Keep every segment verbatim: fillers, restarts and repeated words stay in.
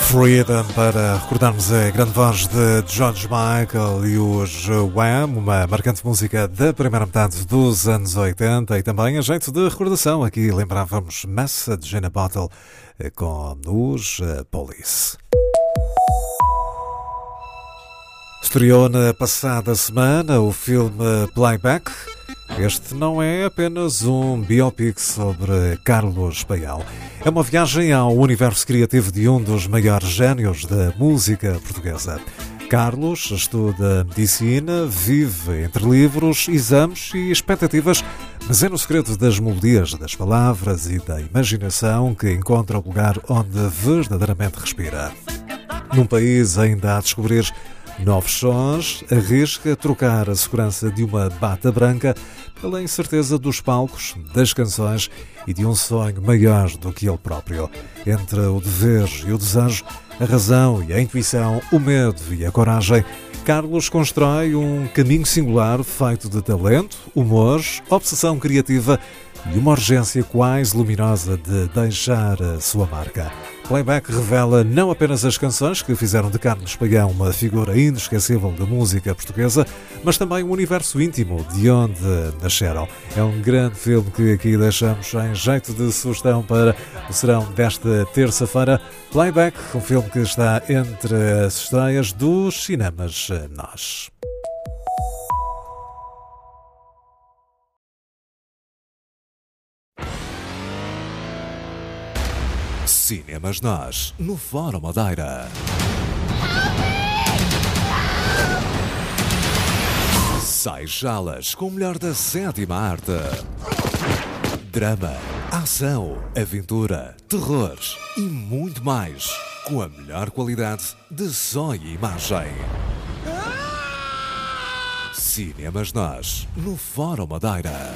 Freedom, para recordarmos a grande voz de George Michael e os Wham, uma marcante música da primeira metade dos anos oitenta, e também a jeito de recordação, aqui lembrávamos Message in a Bottle com os Police. Estreou na passada semana o filme Playback. Este não é apenas um biopic sobre Carlos Paião. É uma viagem ao universo criativo de um dos maiores gênios da música portuguesa. Carlos estuda medicina, vive entre livros, exames e expectativas, mas é no segredo das melodias, das palavras e da imaginação que encontra o lugar onde verdadeiramente respira. Num país ainda a descobrir novos sons, arrisca trocar a segurança de uma bata branca pela incerteza dos palcos, das canções e de um sonho maior do que ele próprio. Entre o dever e o desejo, a razão e a intuição, o medo e a coragem, Carlos constrói um caminho singular feito de talento, humor, obsessão criativa e uma urgência quase luminosa de deixar a sua marca. Playback revela não apenas as canções que fizeram de Carlos Paião uma figura inesquecível da música portuguesa, mas também o universo íntimo de onde nasceram. É um grande filme que aqui deixamos em jeito de sugestão para o serão desta terça-feira. Playback, um filme que está entre as estreias dos cinemas Nós. Cinemas Nós, no Fórum Madeira. Seixalas com o melhor da sétima arte. Drama, ação, aventura, terror e muito mais, com a melhor qualidade de som e imagem. Cinemas Nós, no Fórum Madeira.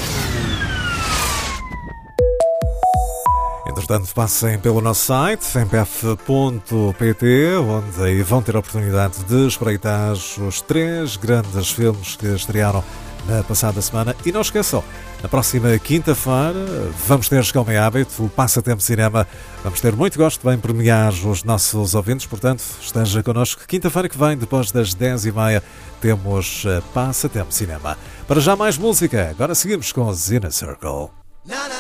Entretanto, passem pelo nosso site, m p f ponto p t, onde aí vão ter a oportunidade de espreitar os três grandes filmes que estrearam na passada semana. E não esqueçam, na próxima quinta-feira vamos ter, como é hábito, o Passatempo Cinema. Vamos ter muito gosto em premiar os nossos ouvintes, portanto, esteja connosco. Quinta-feira que vem, depois das dez e meia, temos Passatempo Cinema. Para já mais música, agora seguimos com os Inner Circle.